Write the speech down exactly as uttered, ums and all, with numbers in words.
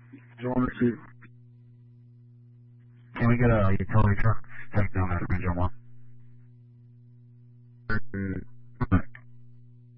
Join the two. Can we get a utility truck? Take down that Region one. Uh,